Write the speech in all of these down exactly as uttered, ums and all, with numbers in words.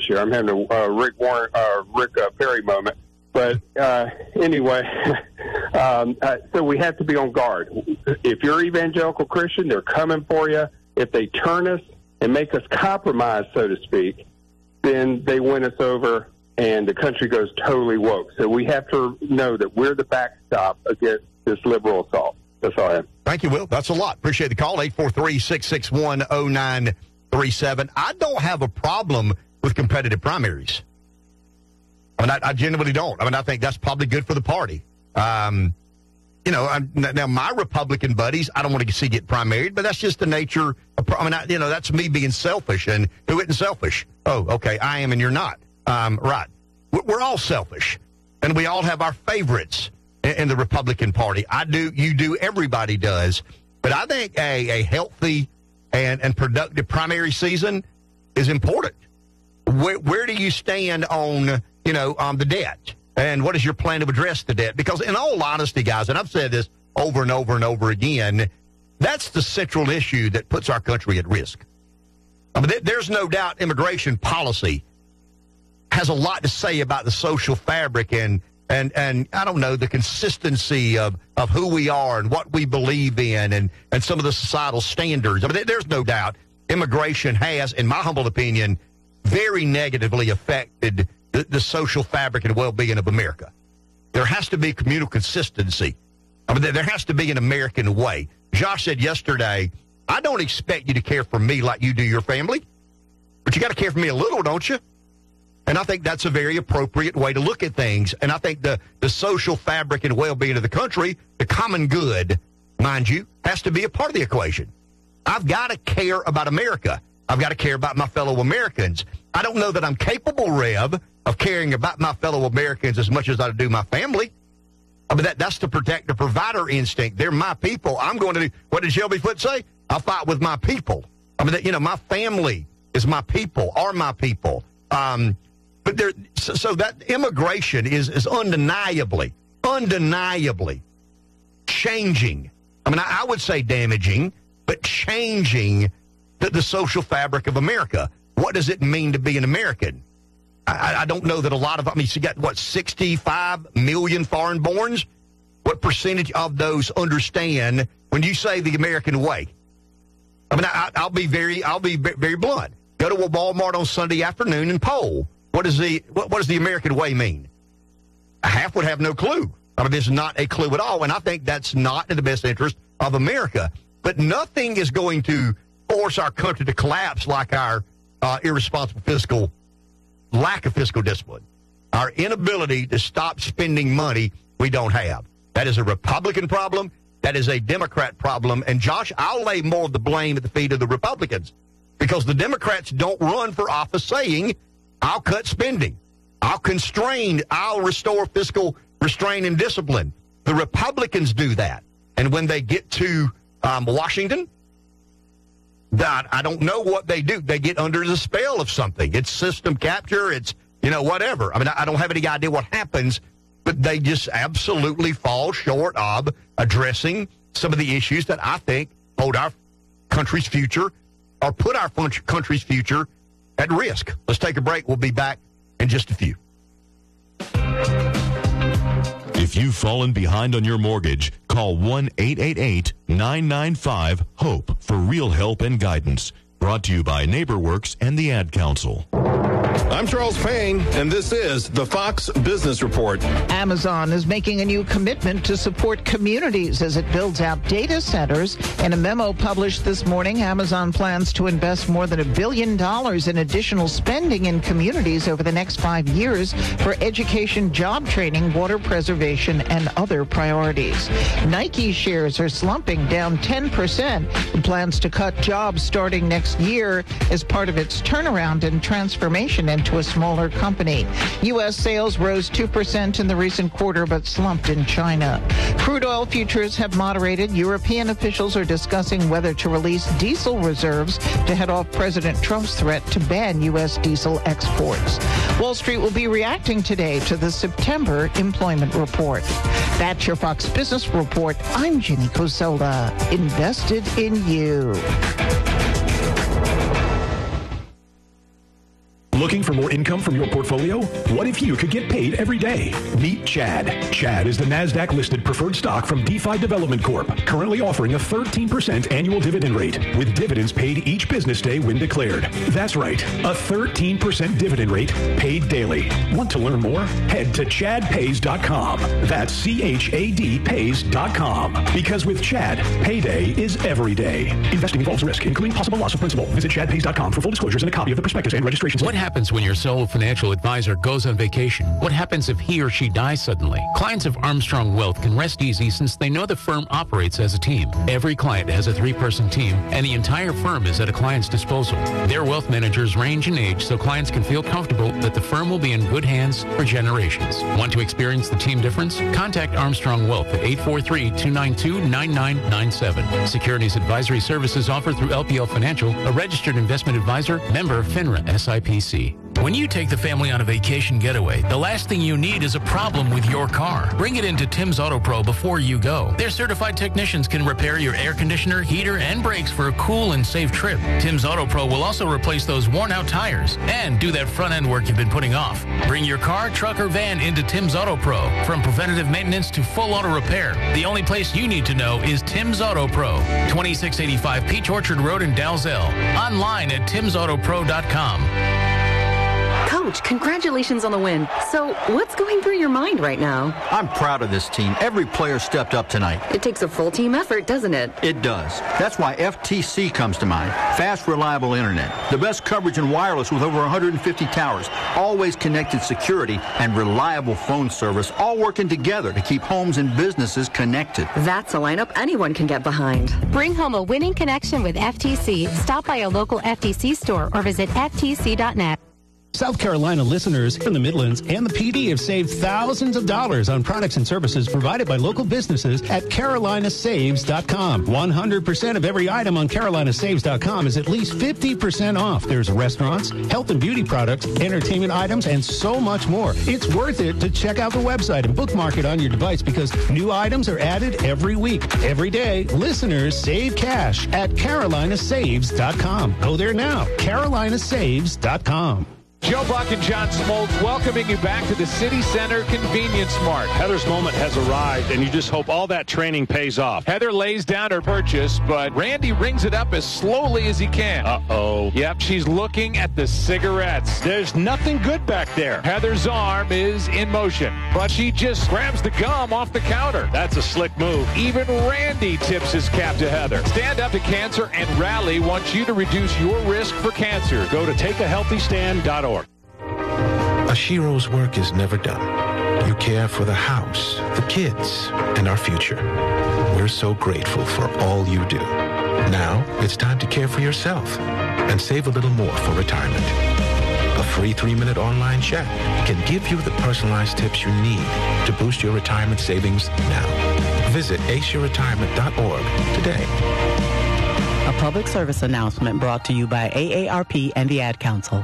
here. I'm having a uh, Rick Warren, uh, Rick uh, Perry moment. But uh, anyway, um, uh, so we have to be on guard. If you're evangelical Christian, they're coming for you. If they turn us and make us compromise, so to speak, then they win us over and the country goes totally woke. So we have to know that we're the backstop against this liberal assault. That's all I have. Thank you, Will. That's a lot. Appreciate the call. eight four three, six six one, zero nine three seven. I don't have a problem with competitive primaries. I mean, I, I genuinely don't. I mean, I think that's probably good for the party. Um, you know, I'm, now my Republican buddies, I don't want to see get primaried, but that's just the nature of, I mean, I, you know, that's me being selfish. And who isn't selfish? Oh, okay, I am and you're not. Um, right. We're all selfish, and we all have our favorites in, in the Republican Party. I do, you do, everybody does. But I think a, a healthy and, and productive primary season is important. Where, where do you stand on, you know, on the debt? And what is your plan to address the debt? Because in all honesty, guys, and I've said this over and over and over again, that's the central issue that puts our country at risk. I mean, there's no doubt immigration policy has a lot to say about the social fabric and, and, and I don't know, the consistency of, of who we are and what we believe in and, and some of the societal standards. I mean, there's no doubt immigration has, in my humble opinion, very negatively affected the, the social fabric and well-being of America. There has to be communal consistency. I mean, there has to be an American way. Josh said yesterday, I don't expect you to care for me like you do your family, but you got to care for me a little, don't you? And I think that's a very appropriate way to look at things. And I think the, the social fabric and well-being of the country, the common good, mind you, has to be a part of the equation. I've got to care about America. I've got to care about my fellow Americans. I don't know that I'm capable, Rev, of caring about my fellow Americans as much as I do my family. I mean, that, that's the protector provider instinct. They're my people. I'm going to do, what did Shelby Foote say? I'll fight with my people. I mean, that, you know, my family is my people, are my people. Um, But there, so, so that immigration is, is undeniably, undeniably changing. I mean, I, I would say damaging, but changing the, the social fabric of America. What does it mean to be an American? I, I don't know that a lot of, I mean, you got, what, sixty-five million foreign-borns? What percentage of those understand when you say the American way? I mean, I, I'll be very, I'll be very blunt. Go to a Walmart on Sunday afternoon and poll. What does the what, what does the American way mean? Half would have no clue. I mean, there's not a clue at all, and I think that's not in the best interest of America. But nothing is going to force our country to collapse like our uh, irresponsible fiscal, lack of fiscal discipline, our inability to stop spending money we don't have. That is a Republican problem. That is a Democrat problem. And, Josh, I'll lay more of the blame at the feet of the Republicans because the Democrats don't run for office saying, I'll cut spending. I'll constrain. I'll restore fiscal restraint and discipline. The Republicans do that. And when they get to um, Washington, that I don't know what they do. They get under the spell of something. It's system capture. It's, you know, whatever. I mean, I don't have any idea what happens, but they just absolutely fall short of addressing some of the issues that I think hold our country's future or put our country's future at risk. Let's take a break. We'll be back in just a few. If you've fallen behind on your mortgage, call one eight eight eight, nine nine five, HOPE for real help and guidance. Brought to you by NeighborWorks and the Ad Council. I'm Charles Payne, and this is the Fox Business Report. Amazon is making a new commitment to support communities as it builds out data centers. In a memo published this morning, Amazon plans to invest more than a billion dollars in additional spending in communities over the next five years for education, job training, water preservation, and other priorities. Nike shares are slumping, down ten percent. It plans to cut jobs starting next year as part of its turnaround and transformation into a smaller company. U S sales rose two percent in the recent quarter, but slumped in China. Crude oil futures have moderated. European officials are discussing whether to release diesel reserves to head off President Trump's threat to ban U S diesel exports. Wall Street will be reacting today to the September employment report. That's your Fox Business Report. I'm Ginny Cosola. Invested in you. Looking for more income from your portfolio? What if you could get paid every day? Meet Chad. Chad is the NASDAQ-listed preferred stock from DeFi Development Corp, currently offering a thirteen percent annual dividend rate, with dividends paid each business day when declared. That's right, a thirteen percent dividend rate paid daily. Want to learn more? Head to chad pays dot com. That's C H A D pays dot com. Because with Chad, payday is every day. Investing involves risk, including possible loss of principal. Visit chad pays dot com for full disclosures and a copy of the prospectus and registration. What happens when your solo financial advisor goes on vacation? What happens if he or she dies suddenly? Clients of Armstrong Wealth can rest easy since they know the firm operates as a team. Every client has a three-person team, and the entire firm is at a client's disposal. Their wealth managers range in age so clients can feel comfortable that the firm will be in good hands for generations. Want to experience the team difference? Contact Armstrong Wealth at eight four three, two nine two, nine nine nine seven. Securities advisory services offered through L P L Financial, a registered investment advisor, member FINRA S I P C. When you take the family on a vacation getaway, the last thing you need is a problem with your car. Bring it into Tim's Auto Pro before you go. Their certified technicians can repair your air conditioner, heater, and brakes for a cool and safe trip. Tim's Auto Pro will also replace those worn-out tires and do that front-end work you've been putting off. Bring your car, truck, or van into Tim's Auto Pro. From preventative maintenance to full auto repair, the only place you need to know is Tim's Auto Pro. twenty-six eighty-five Peach Orchard Road in Dalzell. Online at tims auto pro dot com. Coach, congratulations on the win. So, what's going through your mind right now? I'm proud of this team. Every player stepped up tonight. It takes a full team effort, doesn't it? It does. That's why F T C comes to mind. Fast, reliable internet. The best coverage in wireless with over one hundred fifty towers. Always connected security and reliable phone service, all working together to keep homes and businesses connected. That's a lineup anyone can get behind. Bring home a winning connection with F T C. Stop by a local F T C store or visit F T C dot net. South Carolina listeners in the Midlands and the P D have saved thousands of dollars on products and services provided by local businesses at carolina saves dot com. one hundred percent of every item on carolina saves dot com is at least fifty percent off. There's restaurants, health and beauty products, entertainment items, and so much more. It's worth it to check out the website and bookmark it on your device because new items are added every week. Every day, listeners save cash at carolina saves dot com. Go there now, carolina saves dot com. Joe Buck and John Smoltz welcoming you back to the City Center Convenience Mart. Heather's moment has arrived, and you just hope all that training pays off. Heather lays down her purchase, but Randy rings it up as slowly as he can. Uh-oh. Yep, she's looking at the cigarettes. There's nothing good back there. Heather's arm is in motion, but she just grabs the gum off the counter. That's a slick move. Even Randy tips his cap to Heather. Stand Up to Cancer and Rally wants you to reduce your risk for cancer. Go to take a healthy stand dot org. Ashiro's work is never done. You care for the house, the kids, and our future. We're so grateful for all you do. Now, it's time to care for yourself and save a little more for retirement. A free three-minute online chat can give you the personalized tips you need to boost your retirement savings now. Visit ace your retirement dot org today. A public service announcement brought to you by A A R P and the Ad Council.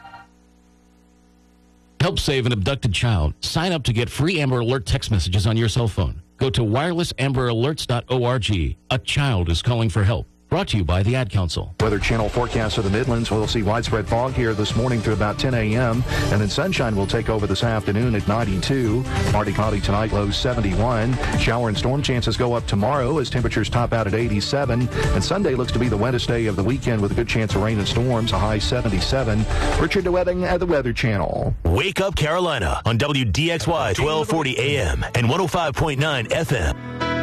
Help save an abducted child. Sign up to get free Amber Alert text messages on your cell phone. Go to wireless amber alerts dot org. A child is calling for help. Brought to you by the Ad Council. Weather Channel forecast of the Midlands. We'll see widespread fog here this morning through about ten a.m. And then sunshine will take over this afternoon at ninety-two. Partly cloudy tonight, low seventy-one. Shower and storm chances go up tomorrow as temperatures top out at eighty-seven. And Sunday looks to be the wettest day of the weekend with a good chance of rain and storms, a high seventy-seven. Richard DeWetting at the Weather Channel. Wake Up Carolina on W D X Y twelve forty A M and one oh five point nine F M.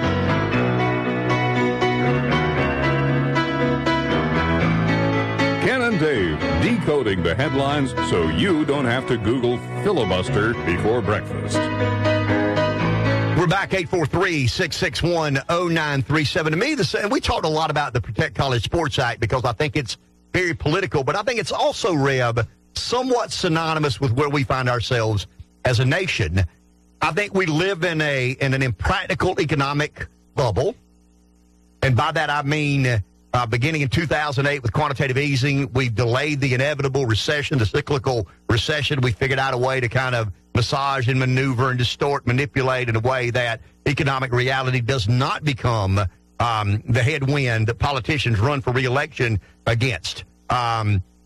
Ken and Dave, decoding the headlines so you don't have to Google filibuster before breakfast. We're back, eight four three, six six one, oh nine three seven. To me, the, we talked a lot about the Protect College Sports Act because I think it's very political, but I think it's also, Reb, somewhat synonymous with where we find ourselves as a nation. I think we live in a in an impractical economic bubble, and by that I mean uh, beginning in two thousand eight with quantitative easing, we delayed the inevitable recession, the cyclical recession. We figured out a way to kind of massage and maneuver and distort, manipulate in a way that economic reality does not become um, the headwind that politicians run for re-election against. Um,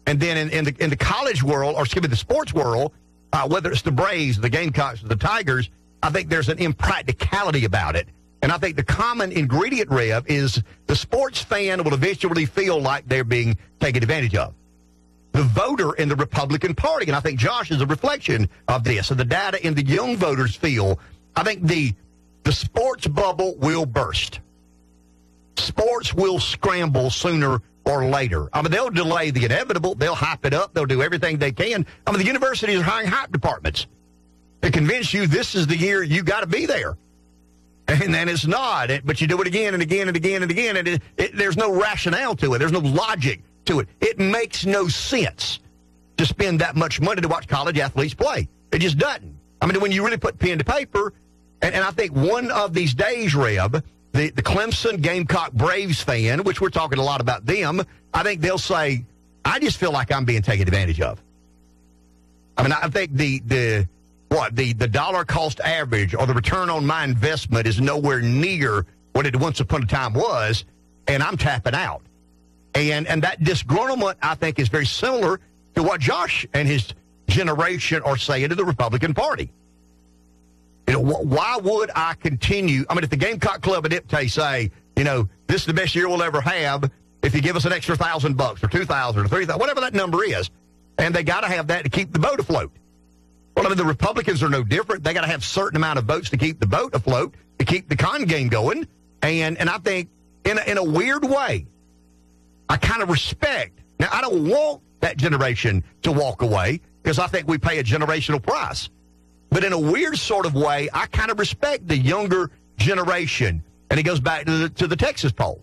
And then in, in the in the college world, or excuse me, the sports world, uh, whether it's the Braves, the Gamecocks, or the Tigers, I think there's an impracticality about it. And I think the common ingredient, Rev, is the sports fan will eventually feel like they're being taken advantage of. The voter in the Republican Party, and I think Josh is a reflection of this, and the data in the young voters feel, I think the the sports bubble will burst. Sports will scramble sooner or later. I mean, they'll delay the inevitable. They'll hype it up. They'll do everything they can. I mean, the universities are hiring hype departments to convince you this is the year you got to be there. And then it's not. But you do it again and again and again and again, and it, it, there's no rationale to it. There's no logic to it. It makes no sense to spend that much money to watch college athletes play. It just doesn't. I mean, when you really put pen to paper, and, and I think one of these days, Reb, the, the Clemson Gamecock Braves fan, which we're talking a lot about them, I think they'll say, I just feel like I'm being taken advantage of. I mean, I think the the what the, the dollar cost average or the return on my investment is nowhere near what it once upon a time was, and I'm tapping out. And and that disgruntlement, I think, is very similar to what Josh and his generation are saying to the Republican Party. You know, wh- why would I continue? I mean, if the Gamecock Club at Iptay say, you know, this is the best year we'll ever have if you give us an extra thousand bucks or two thousand or three thousand, whatever that number is, and they got to have that to keep the boat afloat. Well, I mean, the Republicans are no different. They got to have a certain amount of votes to keep the boat afloat, to keep the con game going. And and I think in a, in a weird way, I kind of respect. Now, I don't want that generation to walk away because I think we pay a generational price. But in a weird sort of way, I kind of respect the younger generation. And it goes back to the, to the Texas poll.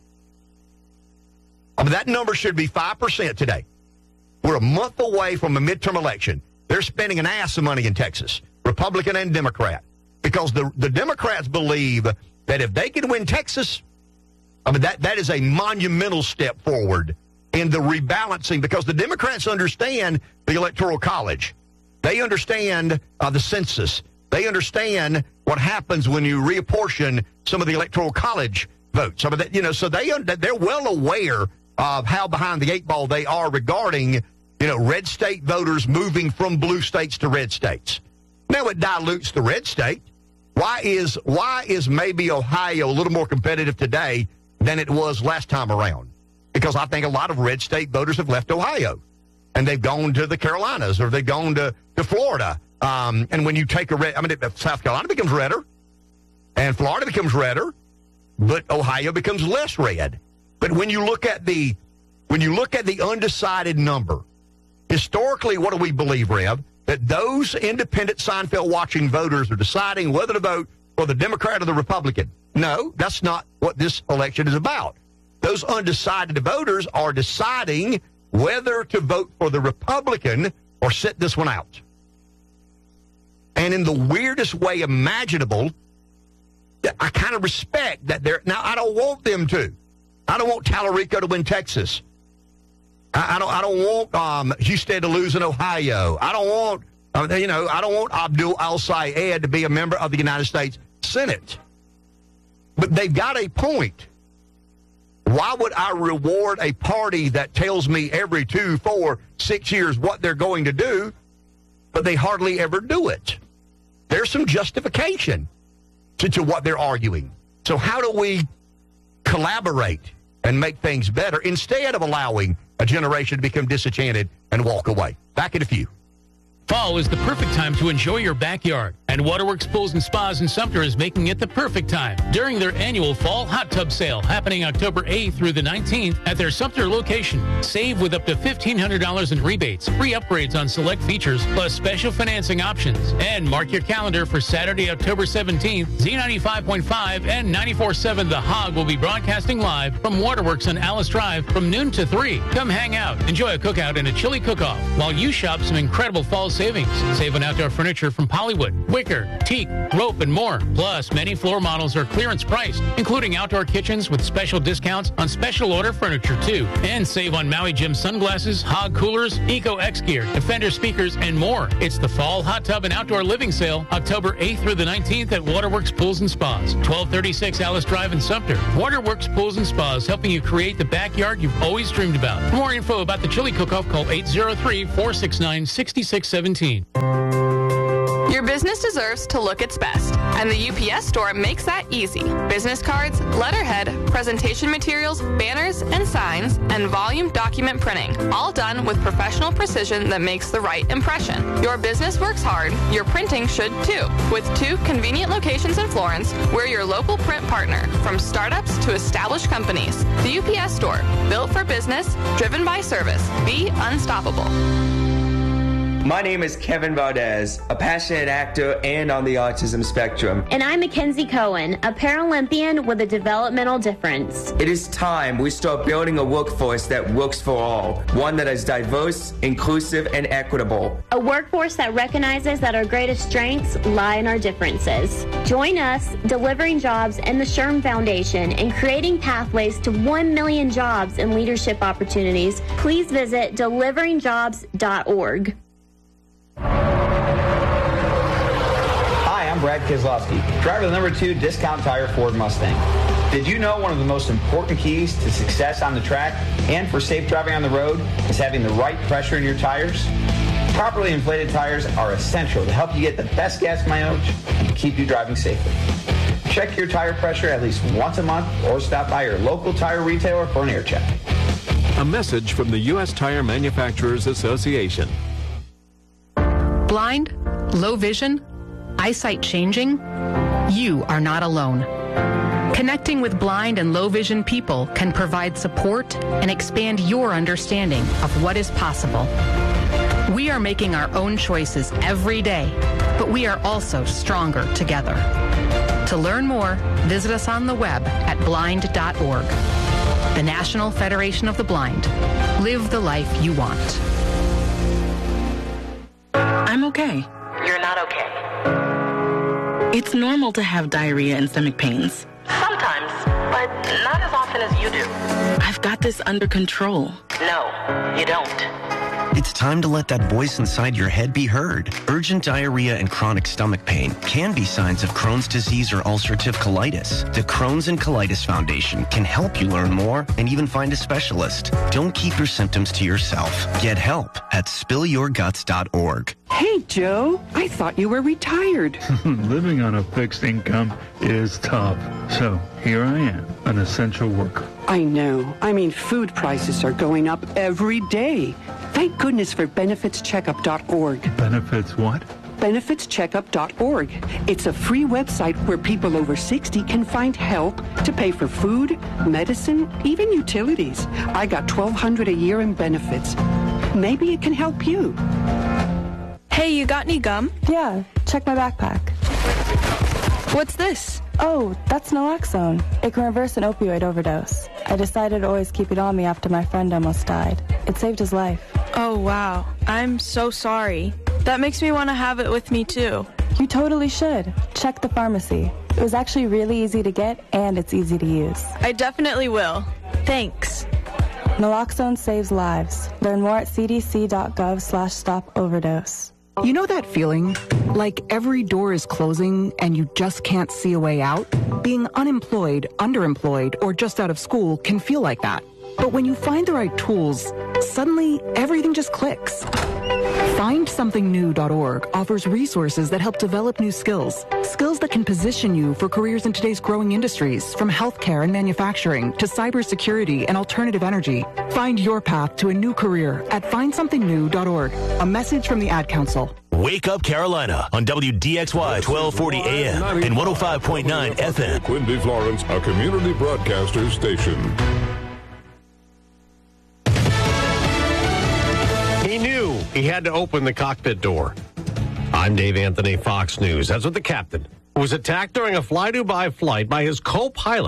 I mean, that number should be five percent today. We're a month away from a midterm election. They're spending an ass of money in Texas, Republican and Democrat, because the, the Democrats believe that if they can win Texas, I mean, that, that is a monumental step forward in the rebalancing, because the Democrats understand the Electoral College. They understand uh, the census. They understand what happens when you reapportion some of the Electoral College votes. I mean, that, you know, so they, they're well aware of how behind the eight ball they are regarding, you know, red state voters moving from blue states to red states. Now it dilutes the red state. Why is why is maybe Ohio a little more competitive today than it was last time around? Because I think a lot of red state voters have left Ohio, and they've gone to the Carolinas or they've gone to, to Florida. Um, and when you take a red, I mean, South Carolina becomes redder, and Florida becomes redder, but Ohio becomes less red. But when you look at the when you look at the undecided number, historically, what do we believe, Rev? That those independent Seinfeld-watching voters are deciding whether to vote for the Democrat or the Republican. No, that's not what this election is about. Those undecided voters are deciding whether to vote for the Republican or sit this one out. And in the weirdest way imaginable, I kind of respect that they're... Now, I don't want them to. I don't want Tallarico to win Texas. I, I don't. I don't want um, Houston to lose in Ohio. I don't want. Uh, you know. I don't want Abdul Al-Sayed to be a member of the United States Senate. But they've got a point. Why would I reward a party that tells me every two, four, six years what they're going to do, but they hardly ever do it? There's some justification to, to what they're arguing. So how do we collaborate and make things better instead of allowing a generation to become disenchanted and walk away? Back in a few. Fall is the perfect time to enjoy your backyard, and Waterworks Pools and Spas in Sumter is making it the perfect time during their annual Fall Hot Tub Sale happening October eighth through the nineteenth at their Sumter location. Save with up to fifteen hundred dollars in rebates, free upgrades on select features, plus special financing options. And mark your calendar for Saturday, October seventeenth. Z ninety-five point five and ninety-four point seven The Hog will be broadcasting live from Waterworks on Alice Drive from noon to three. Come hang out, enjoy a cookout and a chili cook-off while you shop some incredible fall savings. Save on outdoor furniture from Pollywood. Wicker, teak, rope, and more. Plus, many floor models are clearance priced, including outdoor kitchens with special discounts on special order furniture, too. And save on Maui Gym sunglasses, Hog coolers, Eco X gear, Defender speakers, and more. It's the Fall Hot Tub and Outdoor Living Sale, October eighth through the nineteenth at Waterworks Pools and Spas, twelve thirty-six Alice Drive in Sumter. Waterworks Pools and Spas, helping you create the backyard you've always dreamed about. For more info about the chili cook-off, call eight zero three, four six nine, six six one seven. Your business deserves to look its best, and the U P S Store makes that easy. Business cards, letterhead, presentation materials, banners, and signs, and volume document printing, all done with professional precision that makes the right impression. Your business works hard, your printing should too. With two convenient locations in Florence, we're your local print partner, from startups to established companies. The U P S Store, built for business, driven by service. Be unstoppable. My name is Kevin Valdez, a passionate actor and on the autism spectrum. And I'm Mackenzie Cohen, a Paralympian with a developmental difference. It is time we start building a workforce that works for all, one that is diverse, inclusive, and equitable. A workforce that recognizes that our greatest strengths lie in our differences. Join us, Delivering Jobs and the Sherm Foundation, in creating pathways to one million jobs and leadership opportunities. Please visit delivering jobs dot org. Hi, I'm Brad Keselowski, driver of the number two Discount Tire Ford Mustang. Did you know one of the most important keys to success on the track and for safe driving on the road is having the right pressure in your tires? Properly inflated tires are essential to help you get the best gas mileage and keep you driving safely. Check your tire pressure at least once a month or stop by your local tire retailer for an air check. A message from the U S Tire Manufacturers Association. Blind, low vision, eyesight changing? You are not alone. Connecting with blind and low vision people can provide support and expand your understanding of what is possible. We are making our own choices every day, but we are also stronger together. To learn more, visit us on the web at blind dot org. The National Federation of the Blind. Live the life you want. I'm okay. You're not okay. It's normal to have diarrhea and stomach pains. Sometimes, but not as often as you do. I've got this under control. No, you don't. It's time to let that voice inside your head be heard. Urgent diarrhea and chronic stomach pain can be signs of Crohn's disease or ulcerative colitis. The Crohn's and Colitis Foundation can help you learn more and even find a specialist. Don't keep your symptoms to yourself. Get help at spill your guts dot org. Hey, Joe, I thought you were retired. Living on a fixed income is tough. So here I am, an essential worker. I know. I mean, food prices are going up every day. Thank goodness for benefits checkup dot org. Benefits what? benefits checkup dot org. It's a free website where people over sixty can find help to pay for food, medicine, even utilities. I got twelve hundred dollars a year in benefits. Maybe it can help you. Hey, you got any gum? Yeah, check my backpack. What's this? Oh, that's naloxone. It can reverse an opioid overdose. I decided to always keep it on me after my friend almost died. It saved his life. Oh, wow. I'm so sorry. That makes me want to have it with me, too. You totally should. Check the pharmacy. It was actually really easy to get, and it's easy to use. I definitely will. Thanks. Naloxone saves lives. Learn more at c d c dot gov slash stop overdose. You know that feeling? Like every door is closing and you just can't see a way out? Being unemployed, underemployed, or just out of school can feel like that. But when you find the right tools, suddenly everything just clicks. find something new dot org offers resources that help develop new skills. Skills that can position you for careers in today's growing industries, from healthcare and manufacturing to cybersecurity and alternative energy. Find your path to a new career at find something new dot org. A message from the Ad Council. Wake Up Carolina on W D X Y twelve forty A M and one oh five point nine F M. Quinby, Florence, a community broadcaster station. He knew he had to open the cockpit door. I'm Dave Anthony, Fox News. That's what the captain, who was attacked during a fly-Dubai flight by his co-pilot,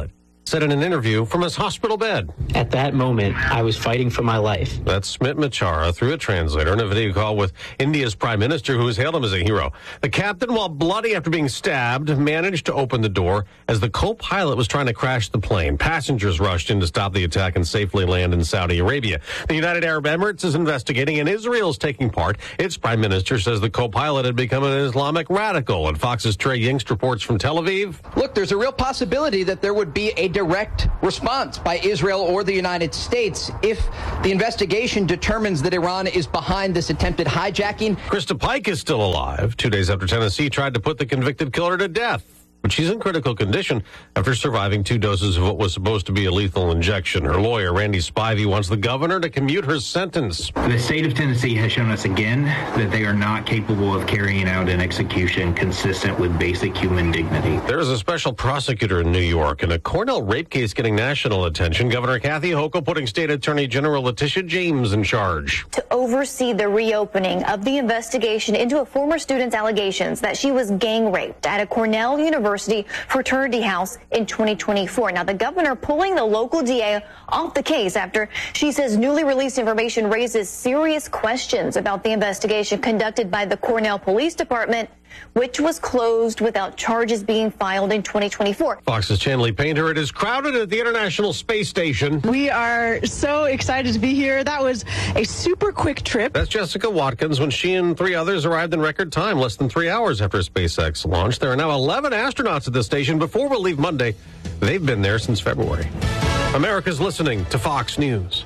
said in an interview from his hospital bed. At that moment, I was fighting for my life. That's Smit Machara through a translator in a video call with India's prime minister, who has hailed him as a hero. The captain, while bloody after being stabbed, managed to open the door as the co-pilot was trying to crash the plane. Passengers rushed in to stop the attack and safely land in Saudi Arabia. The United Arab Emirates is investigating, and Israel is taking part. Its prime minister says the co-pilot had become an Islamic radical. And Fox's Trey Yingst reports from Tel Aviv. Look, there's a real possibility that there would be a direct response by Israel or the United States if the investigation determines that Iran is behind this attempted hijacking. Krista Pike is still alive, two days after Tennessee tried to put the convicted killer to death. But she's in critical condition after surviving two doses of what was supposed to be a lethal injection. Her lawyer, Randy Spivey, wants the governor to commute her sentence. The state of Tennessee has shown us again that they are not capable of carrying out an execution consistent with basic human dignity. There is a special prosecutor in New York and a Cornell rape case getting national attention. Governor Kathy Hochul putting State Attorney General Letitia James in charge to oversee the reopening of the investigation into a former student's allegations that she was gang raped at a Cornell University fraternity house in twenty twenty-four. Now, the governor pulling the local D A off the case after she says newly released information raises serious questions about the investigation conducted by the Cornell Police Department, which was closed without charges being filed in twenty twenty-four. Fox's Chanley Painter. It is crowded at the International Space Station. We are so excited to be here. That was a super quick trip. That's Jessica Watkins when she and three others arrived in record time, less than three hours after SpaceX launched. There are now eleven astronauts at the station. Before we'll leave Monday, they've been there since February. America's listening to Fox News.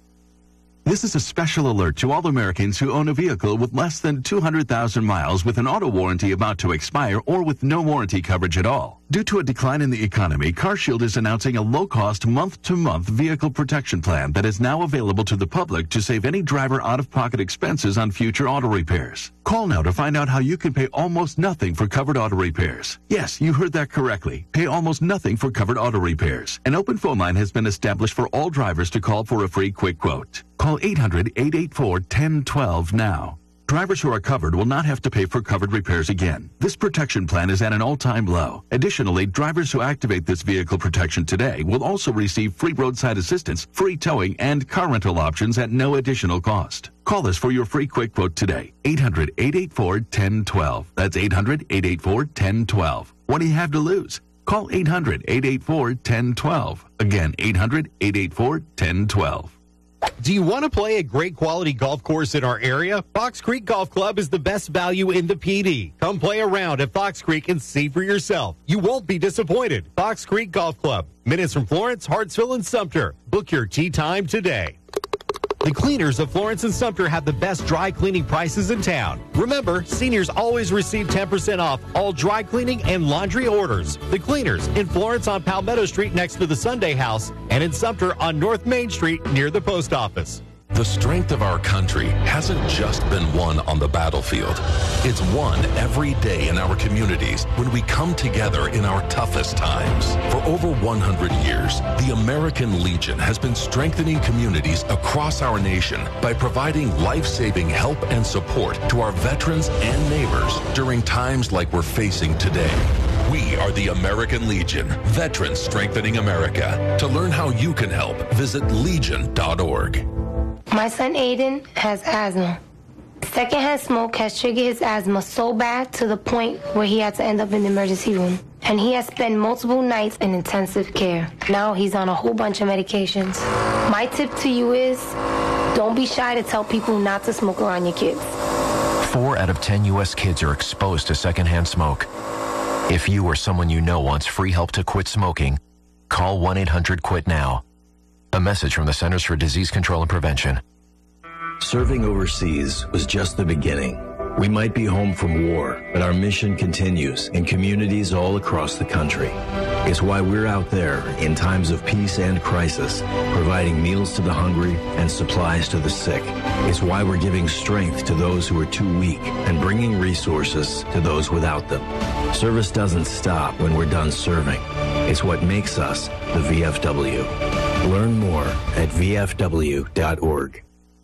This is a special alert to all Americans who own a vehicle with less than two hundred thousand miles with an auto warranty about to expire or with no warranty coverage at all. Due to a decline in the economy, CarShield is announcing a low-cost month-to-month vehicle protection plan that is now available to the public to save any driver out-of-pocket expenses on future auto repairs. Call now to find out how you can pay almost nothing for covered auto repairs. Yes, you heard that correctly. Pay almost nothing for covered auto repairs. An open phone line has been established for all drivers to call for a free quick quote. Call eight hundred, eight eight four, one zero one two now. Drivers who are covered will not have to pay for covered repairs again. This protection plan is at an all-time low. Additionally, drivers who activate this vehicle protection today will also receive free roadside assistance, free towing, and car rental options at no additional cost. Call us for your free quick quote today. eight hundred, eight eight four, one zero one two. That's eight hundred, eight eight four, one zero one two. What do you have to lose? Call eight hundred, eight eight four, one zero one two. Again, eight hundred, eight eight four, one zero one two. Do you want to play a great quality golf course in our area? Fox Creek Golf Club is the best value in the P D. Come play around at Fox Creek and see for yourself. You won't be disappointed. Fox Creek Golf Club, minutes from Florence, Hartsville, and Sumter. Book your tee time today. The cleaners of Florence and Sumter have the best dry cleaning prices in town. Remember, seniors always receive ten percent off all dry cleaning and laundry orders. The cleaners in Florence on Palmetto Street next to the Sunday House and in Sumter on North Main Street near the post office. The strength of our country hasn't just been won on the battlefield. It's won every day in our communities when we come together in our toughest times. For over one hundred years, the American Legion has been strengthening communities across our nation by providing life-saving help and support to our veterans and neighbors during times like we're facing today. We are the American Legion, Veterans Strengthening America. To learn how you can help, visit legion dot org. My son Aiden has asthma. Secondhand smoke has triggered his asthma so bad to the point where he had to end up in the emergency room. And he has spent multiple nights in intensive care. Now he's on a whole bunch of medications. My tip to you is, don't be shy to tell people not to smoke around your kids. Four out of ten U S kids are exposed to secondhand smoke. If you or someone you know wants free help to quit smoking, call one eight hundred quit now. A message from the Centers for Disease Control and Prevention. Serving overseas was just the beginning. We might be home from war, but our mission continues in communities all across the country. It's why we're out there in times of peace and crisis, providing meals to the hungry and supplies to the sick. It's why we're giving strength to those who are too weak and bringing resources to those without them. Service doesn't stop when we're done serving. It's what makes us the V F W. Learn more at V F W dot org.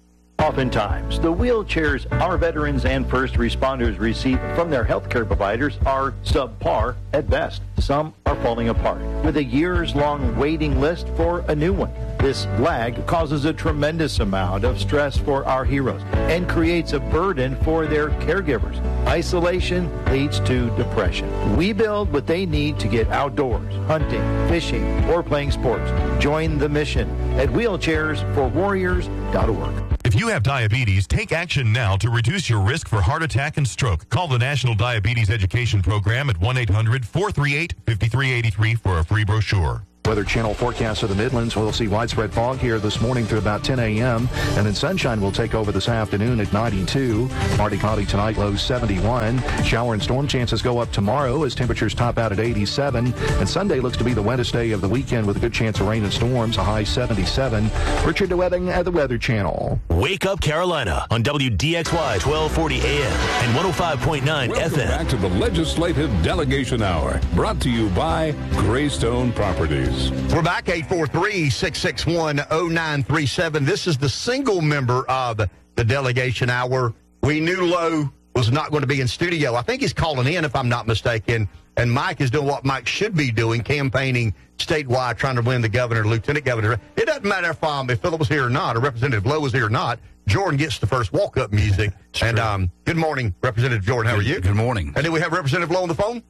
Oftentimes, the wheelchairs our veterans and first responders receive from their healthcare providers are subpar at best. Some are falling apart with a years-long waiting list for a new one. This lag causes a tremendous amount of stress for our heroes and creates a burden for their caregivers. Isolation leads to depression. We build what they need to get outdoors, hunting, fishing, or playing sports. Join the mission at wheelchairs for warriors dot org. If you have diabetes, take action now to reduce your risk for heart attack and stroke. Call the National Diabetes Education Program at one eight hundred four three eight five three eight three for a free brochure. Weather Channel forecast of the Midlands. We'll see widespread fog here this morning through about ten a.m. And then sunshine will take over this afternoon at ninety-two. Partly cloudy tonight, low seventy-one. Shower and storm chances go up tomorrow as temperatures top out at eighty-seven. And Sunday looks to be the wettest day of the weekend with a good chance of rain and storms, a high seventy-seven. Richard DeWebbing at the Weather Channel. Wake Up Carolina on W D X Y twelve forty A M and one oh five point nine Welcome F M. Back to the Legislative Delegation Hour, brought to you by Greystone Properties. We're back, eight four three, six six one, oh nine three seven. This is the single member of the delegation hour. We knew Lowe was not going to be in studio. I think he's calling in, if I'm not mistaken, and Mike is doing what Mike should be doing, campaigning statewide, trying to win the governor, lieutenant governor. It doesn't matter if, um, if Phillip was here or not, or Representative Lowe was here or not. Jordan gets the first walk-up music. And um, good morning, Representative Jordan. How are you? Good morning. And then we have Representative Lowe on the phone.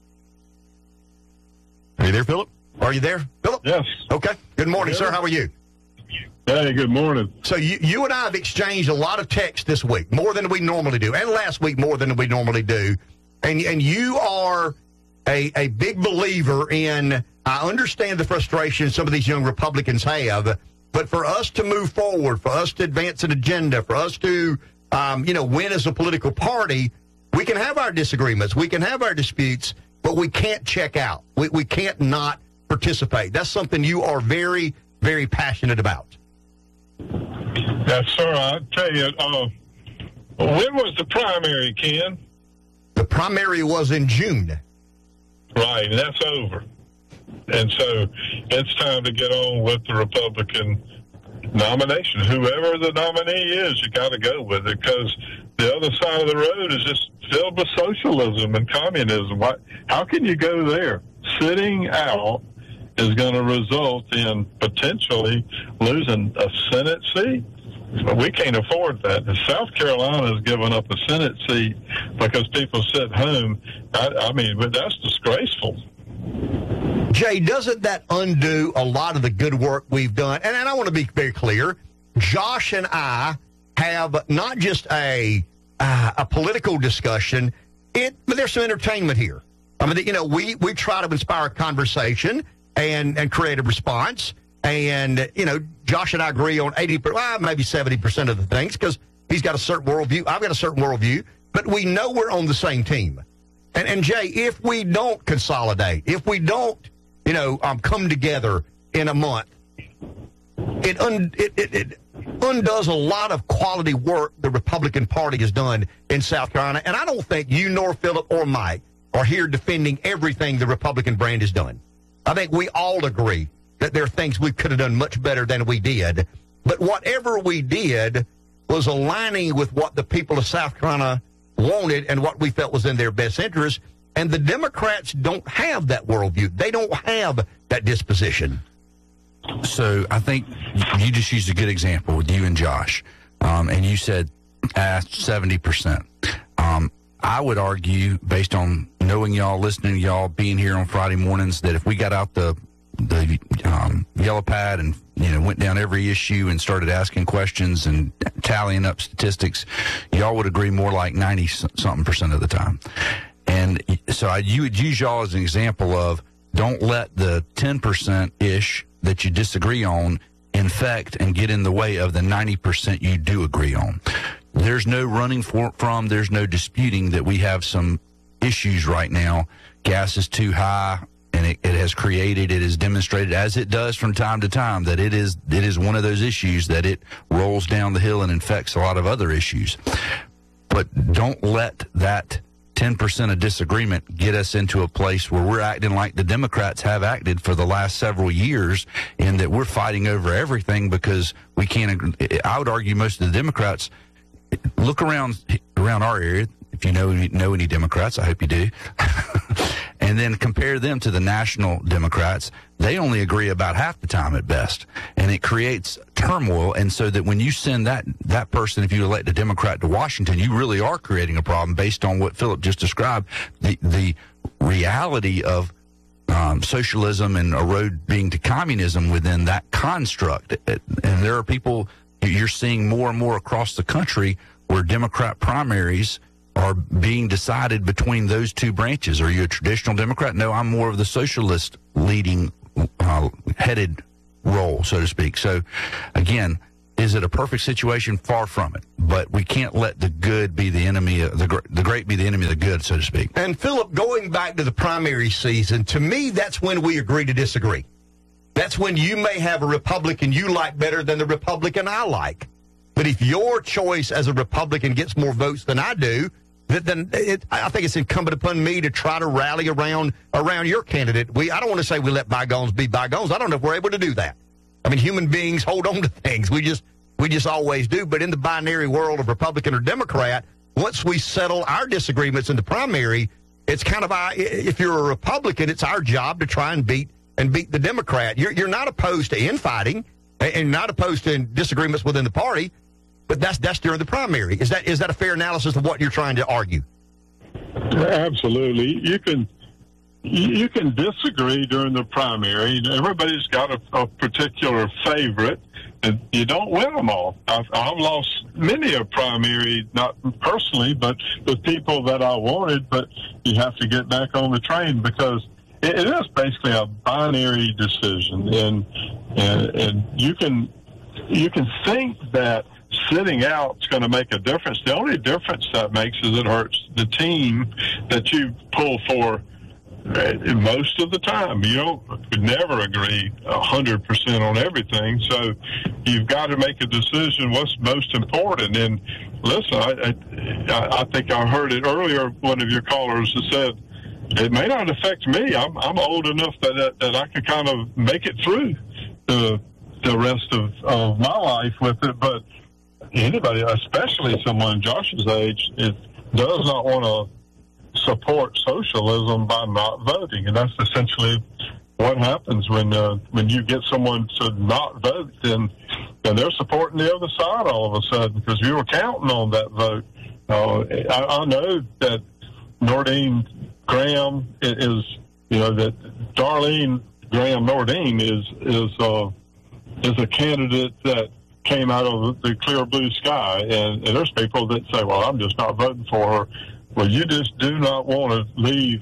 Are you there, Phillip? Are you there, Phillip? Yes. Okay. Good morning, Yeah. sir. How are you? Hey, good morning. So you, you and I have exchanged a lot of text this week, more than we normally do, and last week more than we normally do. And and you are a, a big believer in, I understand the frustration some of these young Republicans have, but for us to move forward, for us to advance an agenda, for us to, um, you know, win as a political party, we can have our disagreements, we can have our disputes, but we can't check out. We, we can't not participate. That's something you are very, very passionate about. Yes, sir. I tell you, uh, when was the primary, Ken? The primary was in June. Right, and that's over. And so it's time to get on with the Republican nomination. Whoever the nominee is, you got to go with it, because the other side of the road is just filled with socialism and communism. Why, how can you go there? Sitting out is going to result in potentially losing a Senate seat. But we can't afford that. And South Carolina has given up a Senate seat because people sit home. I, I mean, but that's disgraceful. Jay, doesn't that undo a lot of the good work we've done? And, and I want to be very clear. Josh and I have not just a uh, a political discussion, it, but there's some entertainment here. I mean, you know, we, we try to inspire a conversation and, and create a response. And, you know, Josh and I agree on eighty, well, maybe seventy percent of the things, because he's got a certain worldview. I've got a certain worldview. But we know we're on the same team. And, and Jay, if we don't consolidate, if we don't, you know, um, come together in a month, it, un, it, it, it undoes a lot of quality work the Republican Party has done in South Carolina. And I don't think you nor Phillip or Mike are here defending everything the Republican brand has done. I think we all agree that there are things we could have done much better than we did. But whatever we did was aligning with what the people of South Carolina wanted and what we felt was in their best interest. And the Democrats don't have that worldview. They don't have that disposition. So I think you just used a good example with you and Josh. Um, and you said uh, seventy percent. Um, I would argue, based on knowing y'all, listening to y'all, being here on Friday mornings, that if we got out the the um, yellow pad and, you know, went down every issue and started asking questions and tallying up statistics, y'all would agree more like ninety something percent of the time. And so I, you would use y'all as an example of, don't let the ten percent ish that you disagree on infect and get in the way of the ninety percent you do agree on. There's no running for, from, there's no disputing that we have some issues right now. Gas is too high. And it, it has created, it has demonstrated, as it does from time to time, that it is it is one of those issues that it rolls down the hill and infects a lot of other issues. But don't let that ten percent of disagreement get us into a place where we're acting like the Democrats have acted for the last several years, in that we're fighting over everything because we can't agree. I would argue most of the Democrats, look around around our area, if you know, know any Democrats, I hope you do, and then compare them to the national Democrats. They only agree about half the time at best, and it creates turmoil. And so that when you send that that person, if you elect a Democrat to Washington, you really are creating a problem based on what Philip just described, the the reality of um, socialism and a road being to communism within that construct. And there are people, you're seeing more and more across the country where Democrat primaries are being decided between those two branches. Are you a traditional Democrat? No, I'm more of the socialist leading uh, headed role, so to speak. So, again, is it a perfect situation? Far from it. But we can't let the good be the enemy, of, the, gr- the great be the enemy of the good, so to speak. And, Philip, going back to the primary season, to me, that's when we agree to disagree. That's when you may have a Republican you like better than the Republican I like. But if your choice as a Republican gets more votes than I do, then it, I think it's incumbent upon me to try to rally around around your candidate. We I don't want to say we let bygones be bygones. I don't know if we're able to do that. I mean, human beings hold on to things. We just we just always do. But in the binary world of Republican or Democrat, once we settle our disagreements in the primary, it's kind of our, if you're a Republican, it's our job to try and beat and beat the Democrat. You're you're not opposed to infighting and not opposed to disagreements within the party. But that's that's during the primary. Is that is that a fair analysis of what you're trying to argue? Absolutely. You can you can disagree during the primary. Everybody's got a, a particular favorite, and you don't win them all. I've, I've lost many a primary, not personally, but with people that I wanted. But you have to get back on the train because it, it is basically a binary decision, and and and you can you can think that sitting out is going to make a difference. The only difference that makes is it hurts the team that you pull for most of the time. You don't never agree one hundred percent on everything, so you've got to make a decision what's most important. And listen, I, I, I think I heard it earlier, one of your callers has said, it may not affect me. I'm, I'm old enough that, that, that I can kind of make it through the, the rest of, of my life with it, but anybody, especially someone Josh's age, it does not want to support socialism by not voting, and that's essentially what happens when uh, when you get someone to not vote. Then, then they're supporting the other side all of a sudden because you were counting on that vote. Uh, I, I know that Nordine Graham is, you know, that Darlene Graham Nordine is is uh, is a candidate that came out of the clear blue sky, and, and there's people that say, well, I'm just not voting for her. Well, you just do not want to leave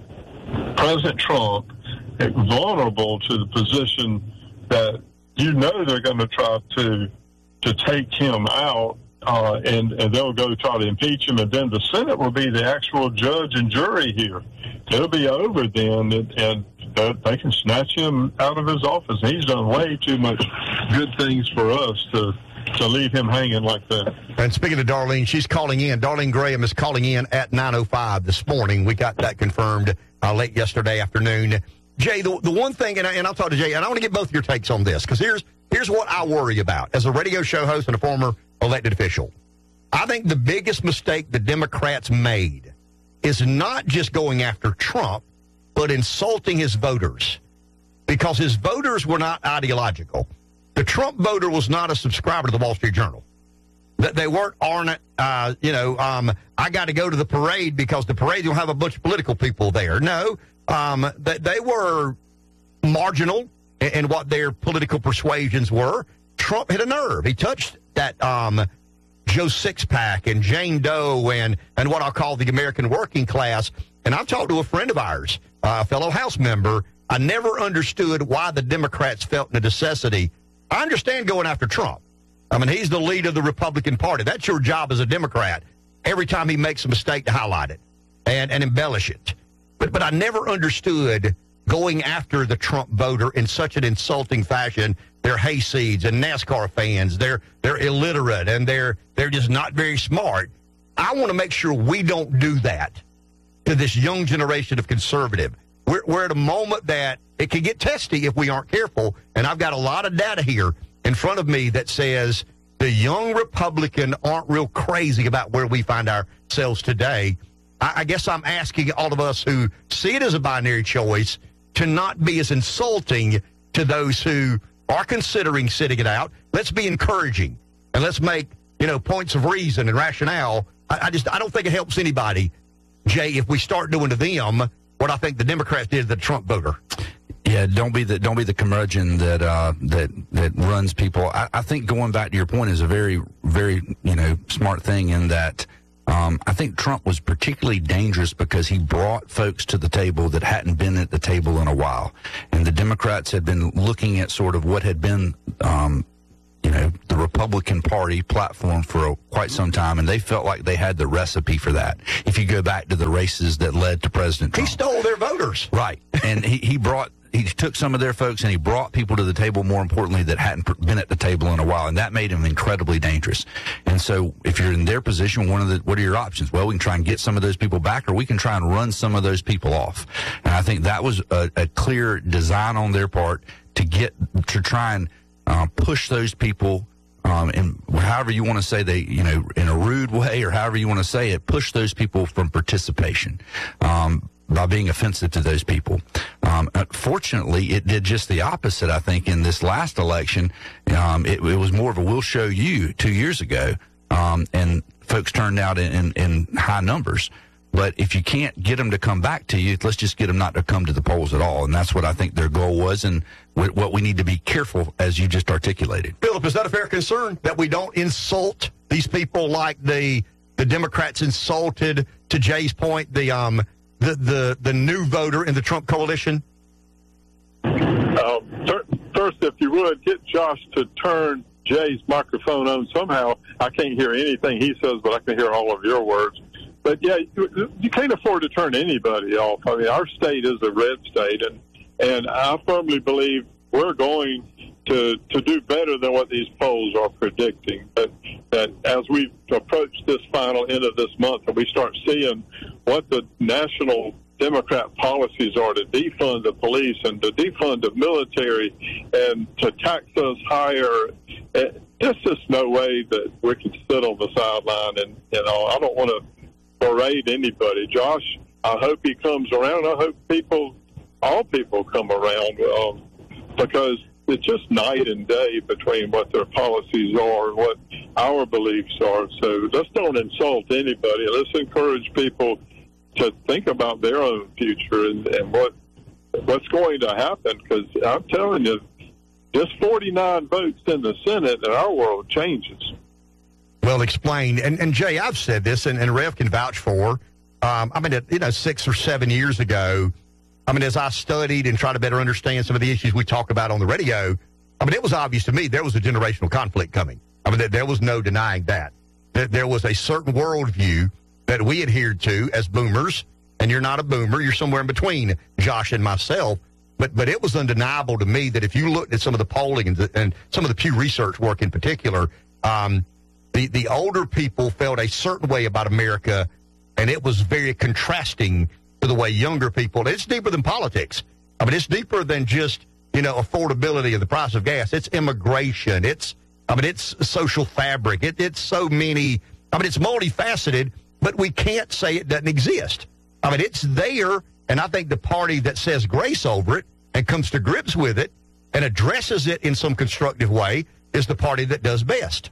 President Trump vulnerable to the position that you know they're going to try to to take him out, uh, and, and they'll go try to impeach him, and then the Senate will be the actual judge and jury here. It'll be over then, and, and they can snatch him out of his office. He's done way too much good things for us to to leave him hanging like that. And speaking of Darlene, she's calling in. Darlene Graham is calling in at nine oh five this morning. We got that confirmed uh, late yesterday afternoon. Jay, the, the one thing, and, I, and I'll talk to Jay, and I want to get both of your takes on this, because here's, here's what I worry about as a radio show host and a former elected official. I think the biggest mistake the Democrats made is not just going after Trump, but insulting his voters, because his voters were not ideological. The Trump voter was not a subscriber to the Wall Street Journal. They weren't ornate, uh, you know, um, I got to go to the parade because the parade will have a bunch of political people there. No, um, they, they were marginal in, in what their political persuasions were. Trump hit a nerve. He touched that um, Joe Sixpack and Jane Doe and, and what I'll call the American working class. And I've talked to a friend of ours, uh, a fellow House member. I never understood why the Democrats felt the necessity. I understand going after Trump. I mean, he's the leader of the Republican Party. That's your job as a Democrat. Every time he makes a mistake, to highlight it and, and embellish it. But but I never understood going after the Trump voter in such an insulting fashion. They're hayseeds and NASCAR fans. They're they're illiterate and they're they're just not very smart. I want to make sure we don't do that. to this young generation of conservative. We're, we're at a moment that it can get testy if we aren't careful, and I've got a lot of data here in front of me that says the young Republican aren't real crazy about where we find ourselves today. I, I guess I'm asking all of us who see it as a binary choice to not be as insulting to those who are considering sitting it out. Let's be encouraging, and let's make, you know, points of reason and rationale. I, I just I don't think it helps anybody, Jay, if we start doing to them what I think the Democrats did to the Trump voter. Yeah, don't be the don't be the curmudgeon that uh, that that runs people. I, I think going back to your point is a very very you know smart thing in that um, I think Trump was particularly dangerous because he brought folks to the table that hadn't been at the table in a while, and the Democrats had been looking at sort of what had been um, you know the Republican Party platform for a, quite some time, and they felt like they had the recipe for that. If you go back to the races that led to President Trump, he stole their voters, right? And he he brought. He took some of their folks and he brought people to the table, more importantly, that hadn't been at the table in a while, and that made him incredibly dangerous. And so if you're in their position, one of the, what are your options? Well, we can try and get some of those people back, or we can try and run some of those people off. And I think that was a, a clear design on their part to get, to try and uh, push those people, um, and however you want to say they, you know, in a rude way or however you want to say it, push those people from participation. Um, by being offensive to those people. Um, unfortunately, it did just the opposite, I think, in this last election. Um, it, it was more of a we'll show you two years ago, um, and folks turned out in, in, in high numbers. But if you can't get them to come back to you, let's just get them not to come to the polls at all. And that's what I think their goal was, and what we need to be careful, as you just articulated. Philip, is that a fair concern, that we don't insult these people like the the Democrats insulted, to Jay's point, the um The, the the new voter in the Trump coalition? Uh, first, if you would, get Josh to turn Jay's microphone on somehow. I can't hear anything he says, but I can hear all of your words. But, yeah, you, you can't afford to turn anybody off. I mean, our state is a red state, and, and I firmly believe we're going to to do better than what these polls are predicting. But that as we approach this final end of this month and we start seeing what the national Democrat policies are to defund the police and to defund the military and to tax us higher, there's just no way that we can sit on the sideline. And, you know, I don't want to berate anybody. Josh, I hope he comes around. I hope people, all people come around, um, because it's just night and day between what their policies are and what our beliefs are. So let's don't insult anybody. Let's encourage people to think about their own future and, and what what's going to happen. Because I'm telling you, just forty-nine votes in the Senate and our world changes. Well explained. And, and Jay, I've said this, and, and Rev can vouch for. Um, I mean, you know, six or seven years ago, I mean, as I studied and tried to better understand some of the issues we talk about on the radio, I mean, it was obvious to me there was a generational conflict coming. I mean, there was no denying that. There was a certain worldview that we adhered to as boomers, and you're not a boomer. You're somewhere in between Josh and myself. But but it was undeniable to me that if you looked at some of the polling and, the, and some of the Pew Research work in particular, um, the, the older people felt a certain way about America, and it was very contrasting to the way younger people. It's deeper than politics. I mean, it's deeper than just, you know, affordability of the price of gas. It's immigration. It's, I mean, it's social fabric. It, it's so many, I mean, it's multifaceted, but we can't say it doesn't exist. I mean, it's there, and I think the party that says grace over it and comes to grips with it and addresses it in some constructive way is the party that does best.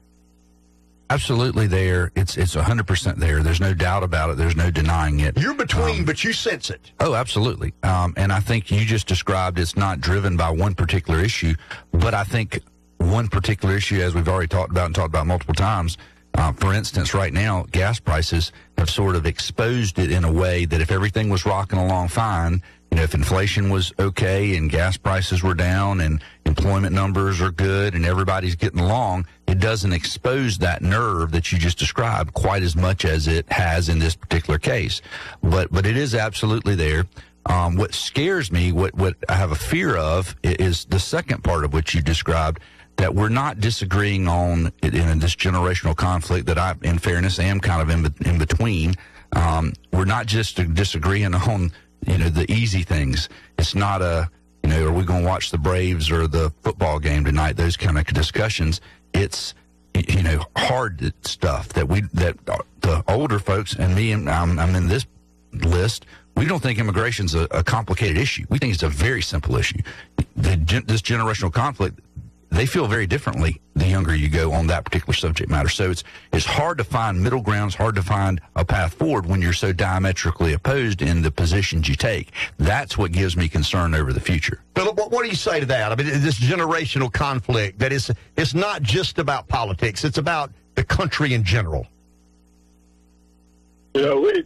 Absolutely there. It's it's one hundred percent there. There's no doubt about it. There's no denying it. You're between, um, but you sense it. Oh, absolutely. Um, and I think you just described it's not driven by one particular issue, but I think one particular issue, as we've already talked about and talked about multiple times, uh, for instance, right now, gas prices have sort of exposed it in a way that if everything was rocking along fine, you know, if inflation was okay and gas prices were down and employment numbers are good and everybody's getting along, it doesn't expose that nerve that you just described quite as much as it has in this particular case. But but it is absolutely there. Um, what scares me, what, what I have a fear of, is the second part of what you described, that we're not disagreeing on in this generational conflict that I, in fairness, am kind of in, in between. Um, we're not just disagreeing on, you know, the easy things. It's not a, you know, are we going to watch the Braves or the football game tonight? Those kind of discussions. It's, you know, hard stuff that we, that the older folks and me, and I'm, I'm in this list, we don't think immigration's a, a complicated issue. We think it's a very simple issue. The, this generational conflict, they feel very differently the younger you go on that particular subject matter. So it's it's hard to find middle ground. It's hard to find a path forward when you're so diametrically opposed in the positions you take. That's what gives me concern over the future. Philip, what, what do you say to that? I mean, this generational conflict, that is, it's not just about politics. It's about the country in general. You know, we,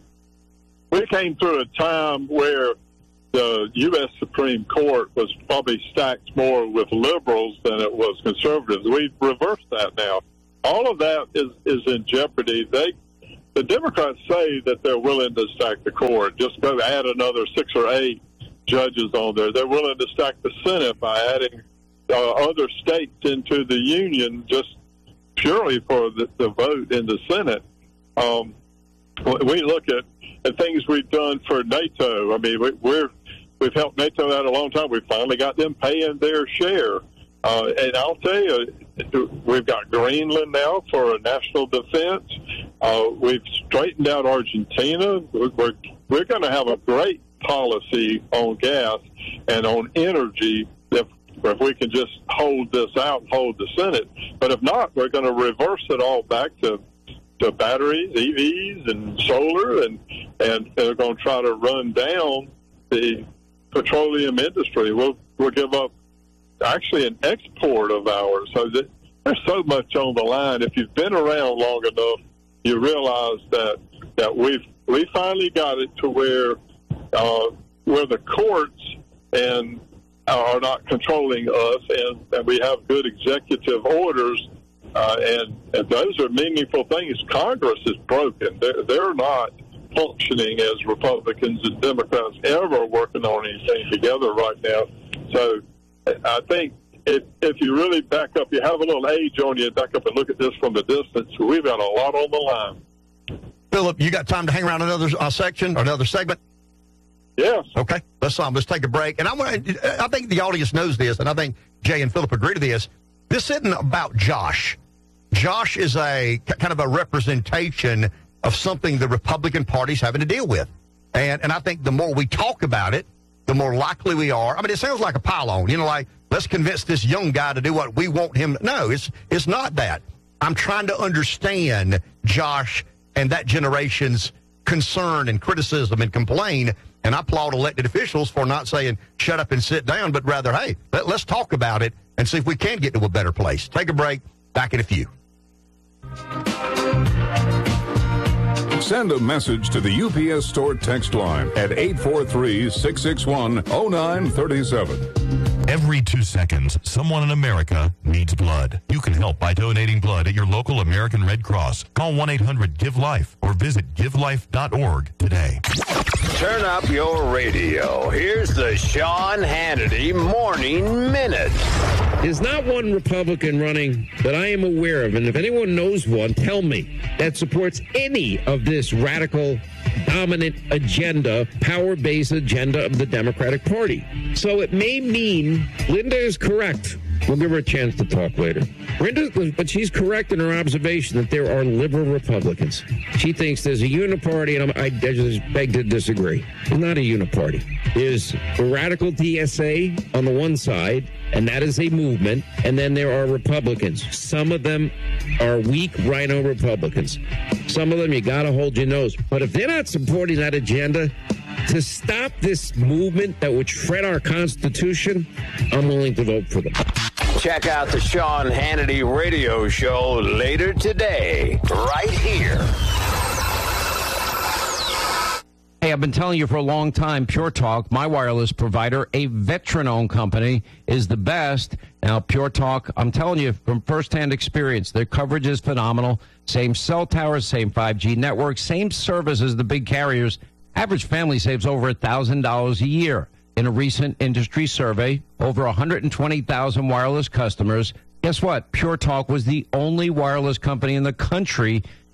we came through a time where the U S Supreme Court was probably stacked more with liberals than it was conservatives. We've reversed that now. All of that is, is in jeopardy. They, the Democrats say that they're willing to stack the court. Just go add another six or eight judges on there. They're willing to stack the Senate by adding uh, other states into the union just purely for the, the vote in the Senate. Um, we look at, at things we've done for NATO. I mean, we, we're We've helped NATO out a long time. We finally got them paying their share. Uh, and I'll tell you, we've got Greenland now for a national defense. Uh, we've straightened out Argentina. We're, we're going to have a great policy on gas and on energy if, if we can just hold this out and hold the Senate. But if not, we're going to reverse it all back to, to batteries, E Vs, and solar, and, and they're going to try to run down the petroleum industry. We'll we'll give up actually an export of ours. So that there's so much on the line. If you've been around long enough, you realize that that we've we finally got it to where uh, where the courts and are not controlling us, and, and we have good executive orders, uh, and, and those are meaningful things. Congress is broken. They're, they're not functioning as Republicans and Democrats ever working on anything together right now. So I think if, if you really back up, you have a little age on you, back up and look at this from the distance, we've got a lot on the line. Philip, you got time to hang around another uh, section or another segment? Yes. Okay. Let's um, let's take a break. And I want I think the audience knows this, and I think Jay and Philip agree to this. This isn't about Josh. Josh is a kind of a representation of something the Republican Party's having to deal with. And and I think the more we talk about it, the more likely we are. I mean, it sounds like a pile-on, you know, like, let's convince this young guy to do what we want him. No, it's it's not that. I'm trying to understand Josh and that generation's concern and criticism and complain, and I applaud elected officials for not saying, shut up and sit down, but rather, hey, let, let's talk about it and see if we can get to a better place. Take a break. Back in a few. Send a message to the U P S Store text line at eight four three, six six one, zero nine three seven. Every two seconds, someone in America needs blood. You can help by donating blood at your local American Red Cross. Call one eight hundred give life or visit give life dot org today. Turn up your radio. Here's the Sean Hannity Morning Minute. There's not one Republican running that I am aware of, and if anyone knows one, tell me, that supports any of this radical, dominant agenda, power-based agenda of the Democratic Party. So it may mean Linda is correct. We'll give her a chance to talk later. Linda, but she's correct in her observation that there are liberal Republicans. She thinks there's a uniparty, and I'm, I, I just beg to disagree. It's not a uniparty. There's a radical D S A on the one side, and that is a movement, and then there are Republicans. Some of them are weak rhino Republicans. Some of them, you got to hold your nose. But if they're not supporting that agenda to stop this movement that would shred our Constitution, I'm willing to vote for them. Check out the Sean Hannity radio show later today, right here. Hey, I've been telling you for a long time, Pure Talk, my wireless provider, a veteran-owned company, is the best. Now, Pure Talk, I'm telling you from firsthand experience, their coverage is phenomenal. Same cell towers, same five G network, same service as the big carriers. Average family saves over one thousand dollars a year. In a recent industry survey, over one hundred twenty thousand wireless customers. Guess what? Pure Talk was the only wireless company in the country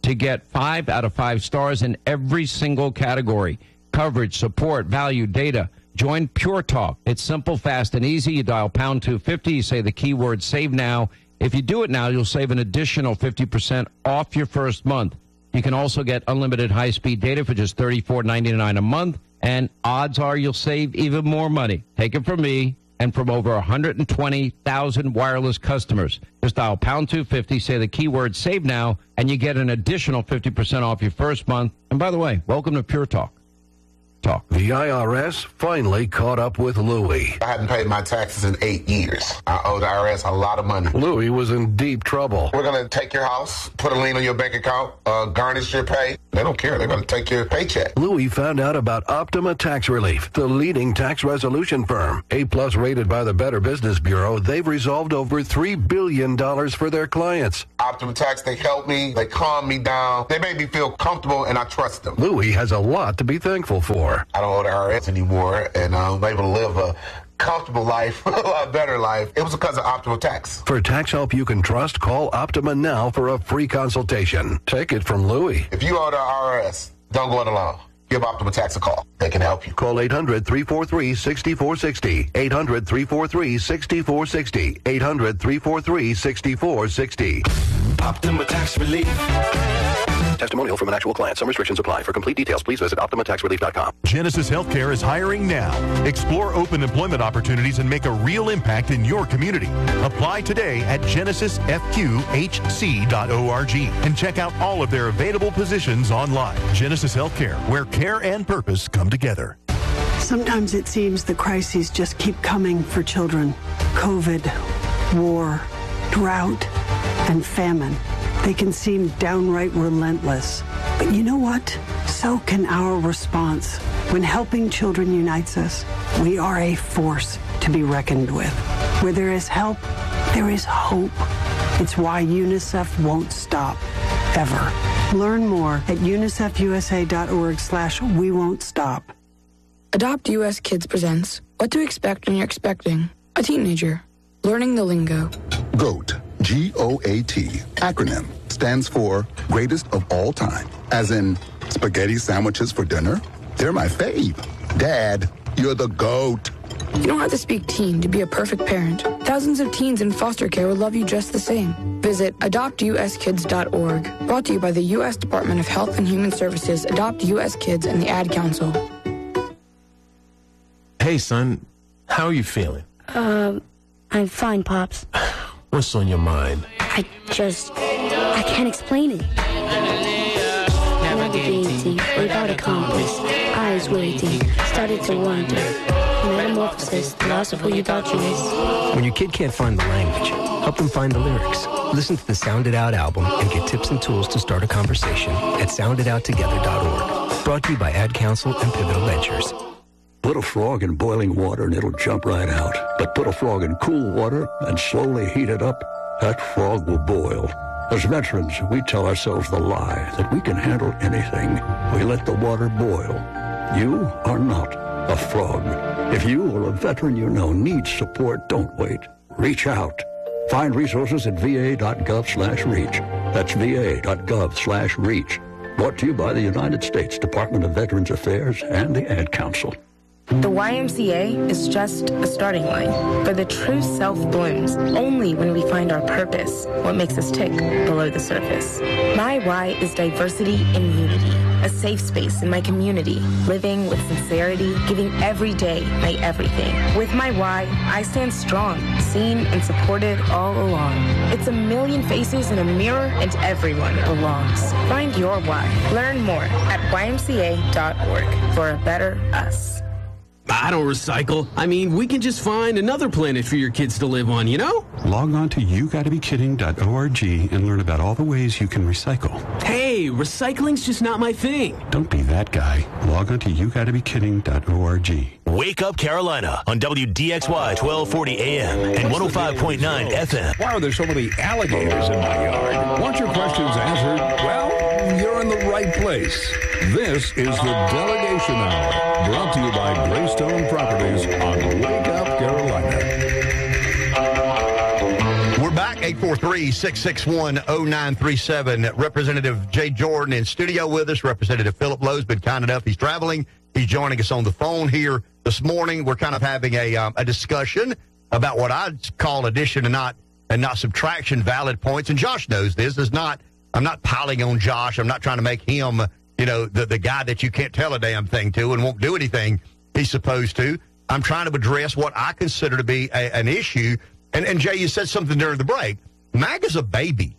to get five out of five stars in every single category. Coverage, support, value, data. Join Pure Talk. It's simple, fast, and easy. You dial pound two fifty. You say the keyword save now. If you do it now, you'll save an additional fifty percent off your first month. You can also get unlimited high-speed data for just thirty-four ninety-nine a month, and odds are you'll save even more money. Take it from me and from over one hundred twenty thousand wireless customers. Just dial pound two fifty, say the keyword save now, and you get an additional fifty percent off your first month. And by the way, welcome to Pure Talk. Talk. The I R S finally caught up with Louie. I hadn't paid my taxes in eight years. I owe the I R S a lot of money. Louie was in deep trouble. We're going to take your house, put a lien on your bank account, uh, garnish your pay. They don't care. They're going to take your paycheck. Louie found out about Optima Tax Relief, the leading tax resolution firm. A-plus rated by the Better Business Bureau, they've resolved over three billion dollars for their clients. Optima Tax, they help me. They calm me down. They make me feel comfortable, and I trust them. Louie has a lot to be thankful for. I don't owe the I R S anymore, and I'm able to live a comfortable life, a lot better life. It was because of Optima Tax. For tax help you can trust, call Optima now for a free consultation. Take it from Louie. If you owe the I R S, don't go it alone. Give Optima Tax a call. They can help you. Call eight hundred, three four three, six four six zero. eight hundred, three four three, six four six zero. eight hundred, three four three, six four six zero. Optima Tax Relief. Testimonial from an actual client. Some restrictions apply. For complete details, please visit optima tax relief dot com. Genesis Healthcare is hiring now. Explore open employment opportunities and make a real impact in your community. Apply today at genesis f q h c dot org and check out all of their available positions online. Genesis Healthcare, where care and purpose come together. Sometimes it seems the crises just keep coming for children. COVID, war, drought, and famine. They can seem downright relentless. But you know what? So can our response. When helping children unites us, we are a force to be reckoned with. Where there is help, there is hope. It's why UNICEF won't stop, ever. Learn more at unicef u s a dot org slash we won't stop. Adopt U S Kids presents What to Expect When You're Expecting a Teenager. Learning the lingo. GOAT. G O A T, acronym, stands for greatest of all time. As in, spaghetti sandwiches for dinner? They're my fave. Dad, you're the GOAT. You don't have to speak teen to be a perfect parent. Thousands of teens in foster care will love you just the same. Visit adopt u s kids dot org. Brought to you by the U S Department of Health and Human Services, Adopt U S Kids, and the Ad Council. Hey, son. How are you feeling? Um, I'm fine, Pops. What's on your mind? I just, I can't explain it. Navigating without a compass, eyes waiting, started to wonder. Metamorphosis, the loss of who you thought you was. When your kid can't find the language, help them find the lyrics. Listen to the Sound It Out album and get tips and tools to start a conversation at sound it out together dot org. Brought to you by Ad Council and Pivotal Ventures. Put a frog in boiling water and it'll jump right out. But put a frog in cool water and slowly heat it up, that frog will boil. As veterans, we tell ourselves the lie that we can handle anything. We let the water boil. You are not a frog. If you or a veteran you know needs support, don't wait. Reach out. Find resources at v a dot gov slash reach. That's v a dot gov slash reach. Brought to you by the United States Department of Veterans Affairs and the Ad Council. The Y M C A is just a starting line, but the true self blooms only when we find our purpose, what makes us tick below the surface. My Y is diversity in unity, a safe space in my community, living with sincerity, giving every day my everything. With my Y, I stand strong, seen and supported all along. It's a million faces in a mirror and everyone belongs. Find your Y. Learn more at y m c a dot org for a better us. I don't recycle. I mean, we can just find another planet for your kids to live on, you know? Log on to you gotta be kidding dot org and learn about all the ways you can recycle. Hey, recycling's just not my thing. Don't be that guy. Log on to you gotta be kidding dot org. Wake Up Carolina on W D X Y twelve forty A M and one oh five point nine F M. Why are there so many alligators in my yard? Want your questions answered? Well, you're in the right place. This is the Delegation Hour, brought to you by Greystone Properties on Wake Up Carolina. We're back. eight four three, six six one, zero nine three seven. Representative Jay Jordan in studio with us. Representative Philip Lowe's been kind enough. He's traveling. He's joining us on the phone here this morning. We're kind of having a um, a discussion about what I'd call addition and not and not subtraction valid points. And Josh knows this. Is not. I'm not piling on Josh. I'm not trying to make him, you know, the, the guy that you can't tell a damn thing to and won't do anything he's supposed to. I'm trying to address what I consider to be a, an issue. And, and Jay, you said something during the break. MAGA's a baby.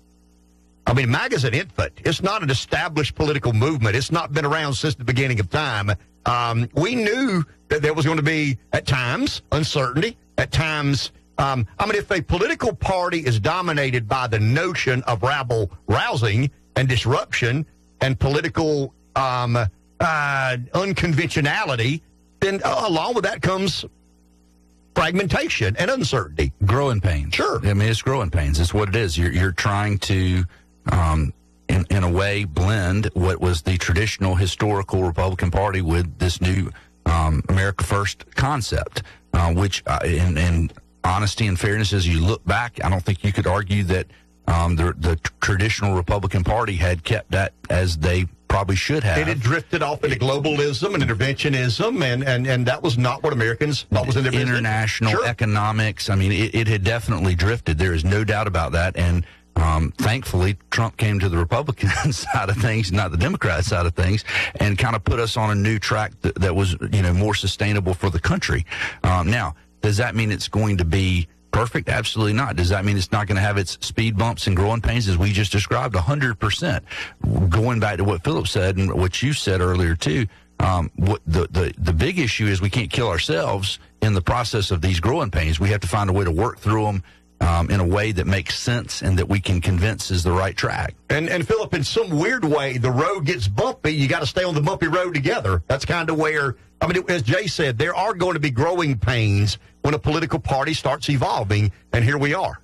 I mean, MAGA's an infant. It's not an established political movement. It's not been around since the beginning of time. Um, we knew that there was going to be, at times, uncertainty, at times... Um, I mean, if a political party is dominated by the notion of rabble rousing and disruption and political um, uh, unconventionality, then uh, along with that comes fragmentation and uncertainty. Growing pains. Sure. I mean, it's growing pains. It's what it is. You're, you're trying to, um, in, in a way, blend what was the traditional historical Republican Party with this new um, America First concept, uh, which uh, in, in honesty and fairness, as you look back, I don't think you could argue that um, the, the traditional Republican Party had kept that as they probably should have. It had drifted off into globalism and interventionism, and, and, and that was not what Americans thought was in their business. International Sure. economics. I mean, it, it had definitely drifted. There is no doubt about that. And um, thankfully, Trump came to the Republican side of things, not the Democrat side of things, and kind of put us on a new track that, that was, you know, more sustainable for the country. Um, now, does that mean it's going to be perfect? Absolutely not. Does that mean it's not going to have its speed bumps and growing pains as we just described? one hundred percent. Going back to what Philip said and what you said earlier, too, um, what the, the, the big issue is we can't kill ourselves in the process of these growing pains. We have to find a way to work through them um, in a way that makes sense and that we can convince is the right track. And, and Philip, in some weird way, the road gets bumpy. You got to stay on the bumpy road together. That's kind of where, I mean, as Jay said, there are going to be growing pains when a political party starts evolving, and here we are.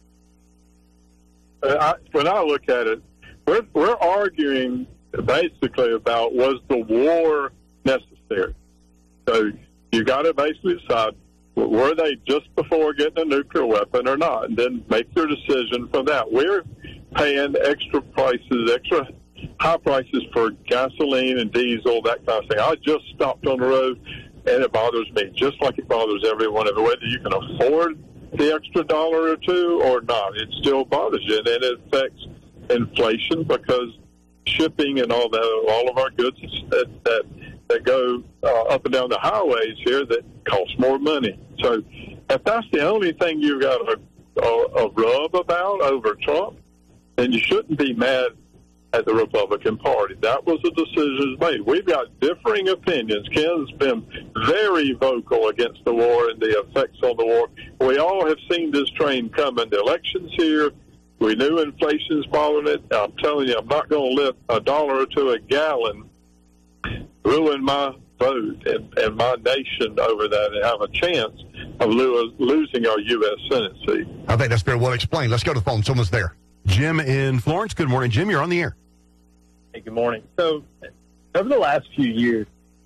Uh, I, when I look at it, we're, we're arguing basically about was the war necessary. So you got to basically decide, were they just before getting a nuclear weapon or not, and then make your decision from that. We're paying extra prices, extra high prices for gasoline and diesel, that kind of thing. I just stopped on the road, and it bothers me, just like it bothers everyone, whether you can afford the extra dollar or two or not. It still bothers you, and it affects inflation because shipping and all that, all of our goods that that, that go uh, up and down the highways here that cost more money. So if that's the only thing you've got a, a, a rub about over Trump, then you shouldn't be mad at the Republican Party. That was a decision made. We've got differing opinions. Ken's been very vocal against the war and the effects on the war. We all have seen this train coming. The elections here, we knew inflation's following it. I'm telling you, I'm not going to let a dollar or two a gallon ruin my vote and, and my nation over that and have a chance of lo- losing our U S Senate seat. I think that's very well explained. Let's go to the phone. Someone's there. Jim in Florence. Good morning, Jim. You're on the air. Hey, good morning. So, over the last few years,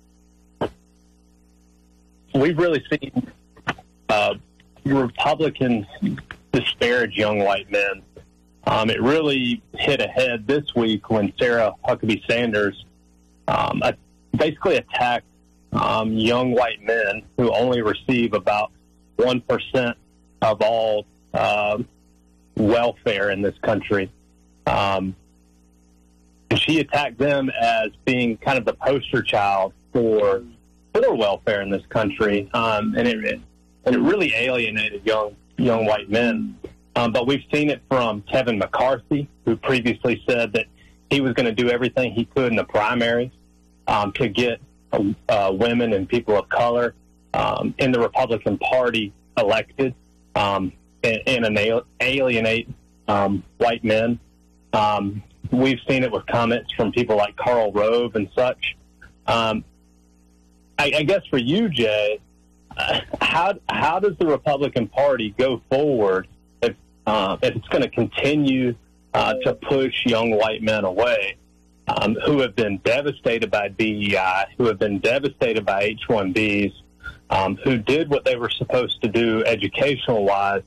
we've really seen uh, Republicans disparage young white men. Um, it really hit a head this week when Sarah Huckabee Sanders um, basically attacked um, young white men who only receive about one percent of all uh, welfare in this country. Um, and she attacked them as being kind of the poster child for for welfare in this country, um, and it and it really alienated young young white men. Um, but we've seen it from Kevin McCarthy, who previously said that he was going to do everything he could in the primaries um, to get uh, uh, women and people of color um, in the Republican Party elected um, and, and alienate um, white men. Um, we've seen it with comments from people like Karl Rove and such. Um, I, I guess for you, Jay, uh, how how does the Republican Party go forward if uh, if it's going to continue uh, to push young white men away um, who have been devastated by D E I, who have been devastated by H one Bs, um, who did what they were supposed to do educational-wise,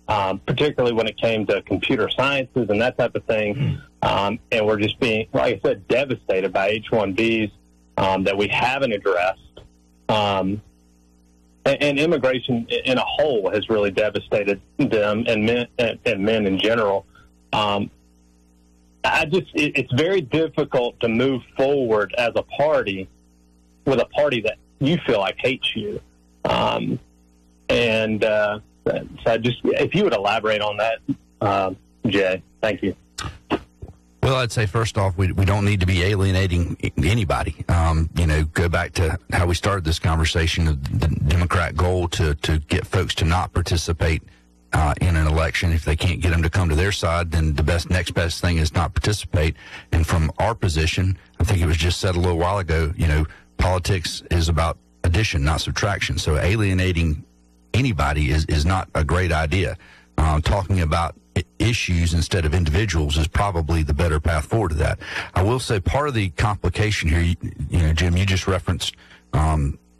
um, particularly when it came to computer sciences and that type of thing. Um, and we're just being, like I said, devastated by H one Bs um, that we haven't addressed. Um, and, and immigration in a whole has really devastated them and men, and, and men in general. Um, I just, it, it's very difficult to move forward as a party with a party that you feel like hates you. Um, and uh, so I just, if you would elaborate on that, uh, Jay, thank you. Well, I'd say first off, we we don't need to be alienating anybody. Um, you know, go back to how we started this conversation of the Democrat goal to, to get folks to not participate uh, in an election. If they can't get them to come to their side, then the best next best thing is not participate. And from our position, I think it was just said a little while ago, you know, politics is about addition, not subtraction. So alienating anybody is, is not a great idea. Uh, talking about issues instead of individuals is probably the better path forward to that. I will say part of the complication here, you, you know, Jim, you just referenced um,